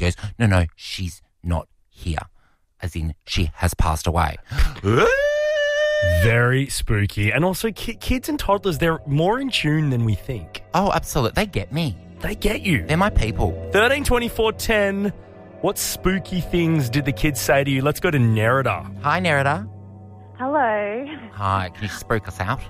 goes, no, she's not here. As in, she has passed away. Very spooky. And also, kids and toddlers, they're more in tune than we think. Oh, absolutely. They get me. They get you. They're my people. 13 24 10. What spooky things did the kids say to you? Let's go to Nerida. Hi, Nerida. Hello. Hi. Can you spook us out?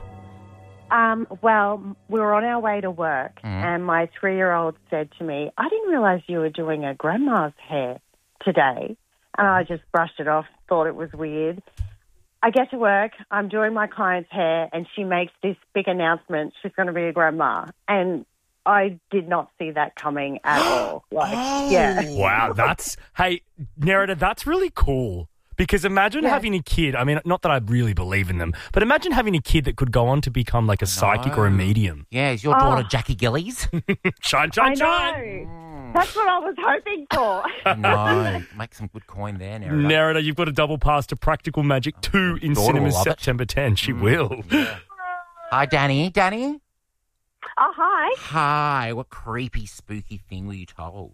Well, we were on our way to work and my 3-year-old said to me, I didn't realise you were doing a grandma's hair today. And I just brushed it off, thought it was weird. I get to work, I'm doing my client's hair, and she makes this big announcement she's going to be a grandma. And I did not see that coming at all. Wow, hey, Nerida, that's really cool. Because imagine having a kid, I mean, not that I really believe in them, but imagine having a kid that could go on to become like a psychic or a medium. Yeah, is your daughter Jackie Gillies? Shine. I know. That's what I was hoping for. No, make some good coin there, Nerida. Nerida, you've got a double pass to Practical Magic 2 in cinemas September 10. She will. Yeah. Hi, Danny. Danny? Oh, hi. Hi. What creepy, spooky thing were you told?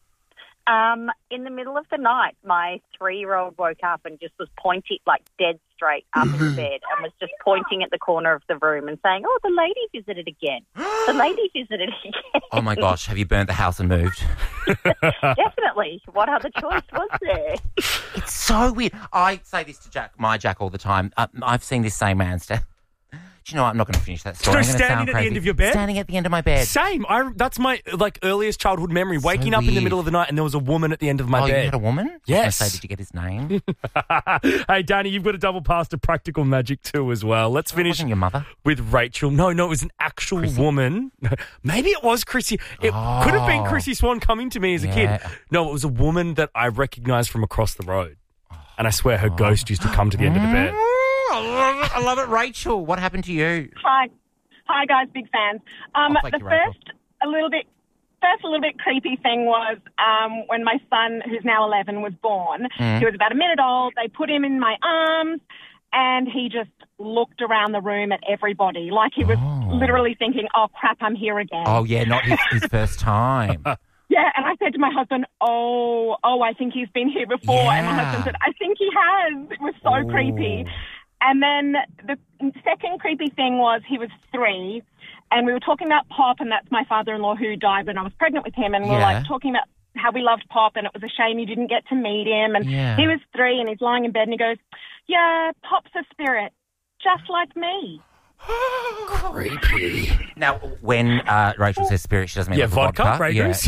In the middle of the night, my 3-year-old woke up and just was pointing, like dead straight up in the bed and was just pointing at the corner of the room and saying, oh, the lady visited again. The lady visited again. Oh, my gosh. Have you burnt the house and moved? Definitely. What other choice was there? It's so weird. I say this to Jack all the time. I've seen this same man Do you know what? I'm not going to finish that story. So standing at the end of your bed? Standing at the end of my bed. Same. That's my earliest childhood memory, waking up in the middle of the night and there was a woman at the end of my bed. Oh, you had a woman? Yes. I was going to say, did you get his name? Hey, Danny, you've got a double pass to Practical Magic 2 as well. Let's finish Wasn't your mother? with Rachel. No, it was an actual woman. Maybe it was Chrissy. It could have been Chrissy Swan coming to me as a kid. No, it was a woman that I recognised from across the road. And I swear her ghost used to come to the end of the bed. I love it, Rachel. What happened to you? Hi, guys, big fans. The first a little bit creepy thing was when my son, who's now 11, was born. He was about a minute old. They put him in my arms, and he just looked around the room at everybody like he was literally thinking, "Oh crap, I'm here again." Oh yeah, not his first time. Yeah, and I said to my husband, oh, I think he's been here before. Yeah. And my husband said, I think he has. It was so creepy. And then the second creepy thing was he was 3, and we were talking about Pop, and that's my father-in-law who died when I was pregnant with him, and we were like talking about how we loved Pop, and it was a shame you didn't get to meet him. And he was 3, and he's lying in bed, and he goes, yeah, Pop's a spirit, just like me. Creepy. Now, when Rachel says spirit, she doesn't mean vodka. Fragrance.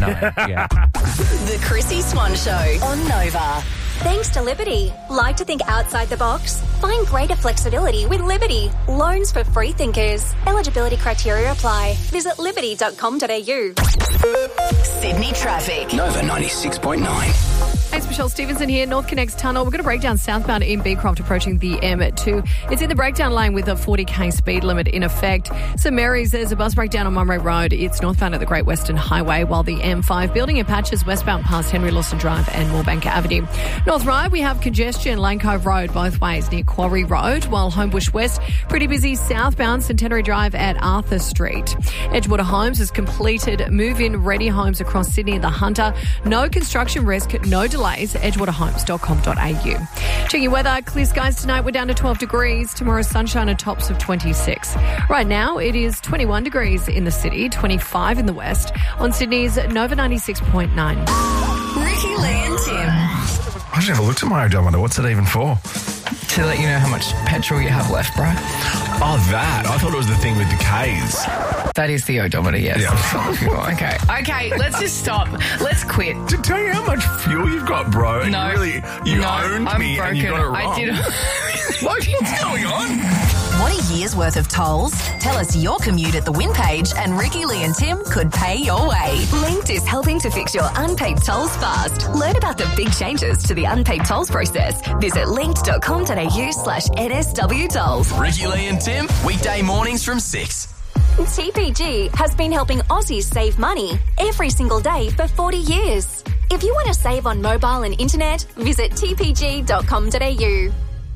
The Chrissy Swan Show on Nova. Thanks to Liberty. Like to think outside the box? Find greater flexibility with Liberty. Loans for free thinkers. Eligibility criteria apply. Visit liberty.com.au. Sydney traffic. Nova 96.9. Hey, it's Michelle Stevenson here, North Connects Tunnel. We're going to break down southbound in Beecroft approaching the M2. It's in the breakdown lane with a 40k speed limit in effect. St Mary's, there's a bus breakdown on Munro Road. It's northbound at the Great Western Highway, while the M5 building in patches westbound past Henry Lawson Drive and Moorbank Avenue. North Ryde, we have congestion, Lane Cove Road both ways near Quarry Road, while Homebush West, pretty busy southbound Centenary Drive at Arthur Street. Edgewater Homes has completed move-in ready homes across Sydney and the Hunter. No construction risk, no delays. edgewaterhomes.com.au. Checking weather, clear skies tonight. We're down to 12 degrees. Tomorrow, sunshine and tops of 26. Right now, it is 21 degrees in the city, 25 in the west. On Sydney's Nova 96.9. Ricky, Lee and Tim. I just never looked at my odometer. What's it even for? To let you know how much petrol you have left, bro. Oh, that. I thought it was the thing with the K's. That is the odometer, yes. Yeah. Okay, let's just stop. Let's quit. To tell you how much fuel you've got, bro. No. You owned I'm me broken. and you got it wrong. I did. What's going on? Want a year's worth of tolls? Tell us your commute at the win page and Ricky, Lee and Tim could pay your way. Linked is helping to fix your unpaid tolls fast. Learn about the big changes to the unpaid tolls process. Visit linked.com.au/NSW tolls. Ricky, Lee and Tim, weekday mornings from 6. TPG has been helping Aussies save money every single day for 40 years. If you want to save on mobile and internet, visit tpg.com.au.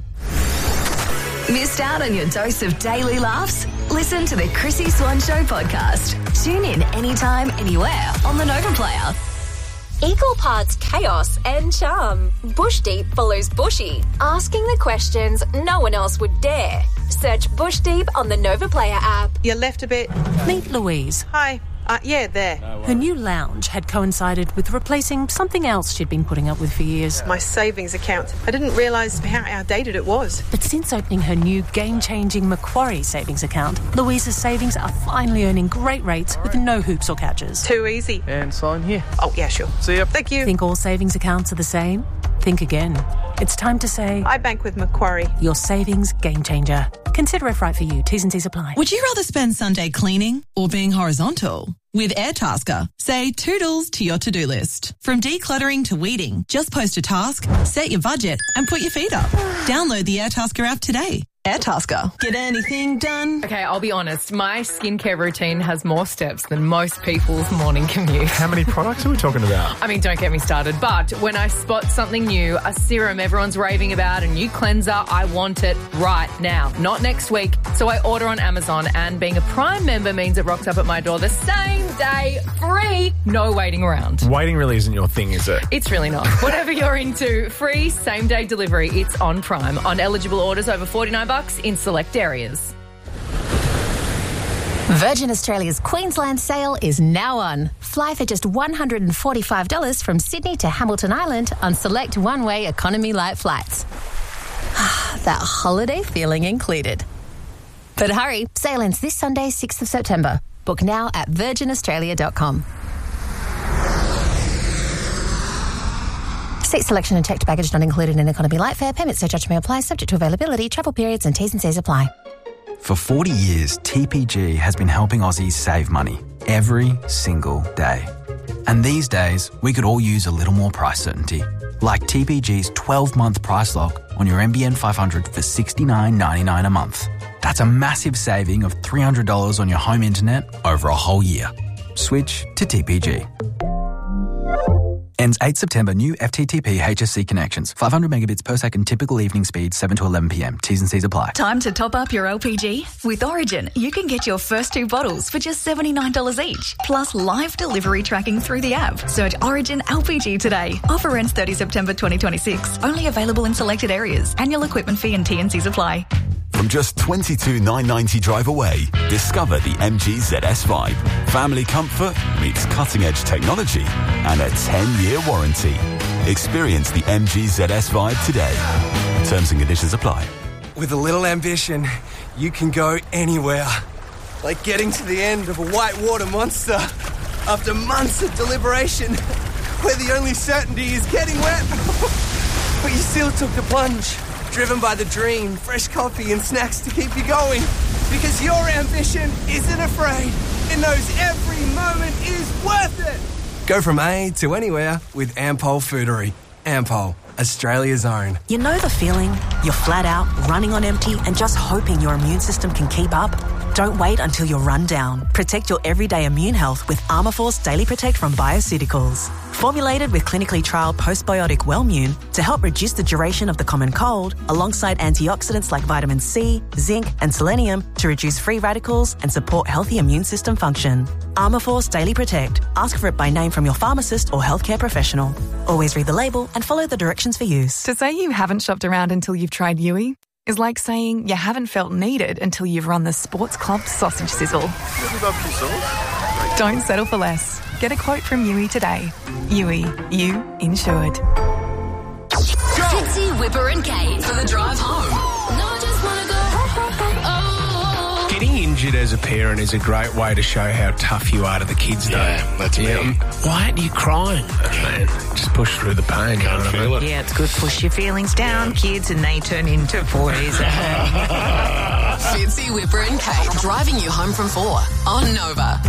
Missed out on your dose of daily laughs? Listen to the Chrissy Swan Show podcast. Tune in anytime, anywhere on the Nova Player. Equal parts chaos and charm. Bush Deep follows Bushy, asking the questions no one else would dare. Search Bush Deep on the Nova Player app. You left a bit. Meet Louise. Hi. Yeah, there. Her new lounge had coincided with replacing something else she'd been putting up with for years. My savings account. I didn't realise how outdated it was. But since opening her new game-changing Macquarie savings account, Louise's savings are finally earning great rates with no hoops or catches. Too easy. And sign here. Oh, yeah, sure. See ya. Thank you. Think all savings accounts are the same? Think again. It's time to say... I bank with Macquarie. Your savings game changer. Consider if right for you. T's and C's apply. Would you rather spend Sunday cleaning or being horizontal? With Airtasker, say toodles to your to-do list. From decluttering to weeding, just post a task, set your budget, and put your feet up. Download the Airtasker app today. Airtasker. Get anything done? Okay, I'll be honest. My skincare routine has more steps than most people's morning commute. How many products are we talking about? I mean, don't get me started. But when I spot something new, a serum everyone's raving about, a new cleanser, I want it right now, not next week. So I order on Amazon, and being a Prime member means it rocks up at my door the same day, free, no waiting around. Waiting really isn't your thing, is it? It's really not. Whatever you're into, free same-day delivery. It's on Prime. On eligible orders over $49 in select areas. Virgin Australia's Queensland sale is now on. Fly for just $145 from Sydney to Hamilton Island on select one-way economy light flights. That holiday feeling included. But hurry, sale ends this Sunday, 6th of September. Book now at virginaustralia.com. Seat selection and checked baggage not included in economy light fare. Payment surcharge may apply, subject to availability, travel periods and T's and C's apply. For 40 years, TPG has been helping Aussies save money every single day. And these days, we could all use a little more price certainty. Like TPG's 12-month price lock on your NBN 500 for $69.99 a month. That's a massive saving of $300 on your home internet over a whole year. Switch to TPG. Ends 8 September. New FTTP HSC connections. 500 megabits per second. Typical evening speed 7 to 11 p.m. T's and C's apply. Time to top up your LPG? With Origin, you can get your first 2 bottles for just $79 each. Plus live delivery tracking through the app. Search Origin LPG today. Offer ends 30 September 2026. Only available in selected areas. Annual equipment fee and T&Cs apply. From just $22,990 drive away, discover the MG ZS Vibe. Family comfort meets cutting-edge technology and a 10-year warranty. Experience the MG ZS Vibe today. Terms and conditions apply. With a little ambition, you can go anywhere. Like getting to the end of a whitewater monster after months of deliberation, where the only certainty is getting wet. But you still took the plunge. Driven by the dream, fresh coffee and snacks to keep you going. Because your ambition isn't afraid. It knows every moment is worth it. Go from A to anywhere with Ampol Foodery. Ampol, Australia's own. You know the feeling? You're flat out, running on empty and just hoping your immune system can keep up? Don't wait until you're run down. Protect your everyday immune health with Armourforce Daily Protect from Bioceuticals. Formulated with clinically trialled postbiotic Wellmune to help reduce the duration of the common cold, alongside antioxidants like vitamin C, zinc and selenium to reduce free radicals and support healthy immune system function. Armourforce Daily Protect. Ask for it by name from your pharmacist or healthcare professional. Always read the label and follow the directions for use. To say you haven't shopped around until you've tried Yui is like saying you haven't felt needed until you've run the Sports Club sausage sizzle. Don't settle for less. Get a quote from Yui today. Yui, you insured. Fitzy, Whipper and Kate for the drive home. Getting injured as a parent is a great way to show how tough you are to the kids, though. Yeah, that's me. Why aren't you crying? Man, just push through the pain. Can't feel it. Yeah, it's good. Push your feelings down, kids, and they turn into boys. Fitzy, Whipper and Kate driving you home from 4 on Nova.